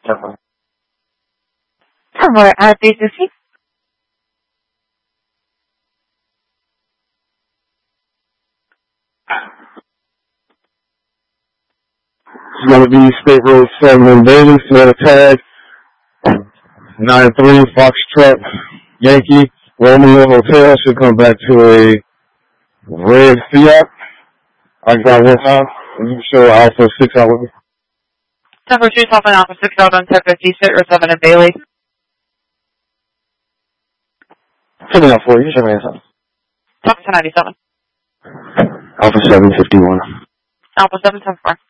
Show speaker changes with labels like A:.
A: Somewhere at B2C.
B: It's going to be State Road 7 in Bailey, Florida tag, 9-3, Foxtrot, Yankee, Romeo Hotel, should come back to a red Fiat. I got one now, and you show Alpha 6 out with me.
A: Number 2, Alpha Alpha 6 out on 1050, State Road 7 in Bailey.
B: Coming out for you, show me something.
A: Alpha 97.
B: Alpha 751.
A: Alpha 774.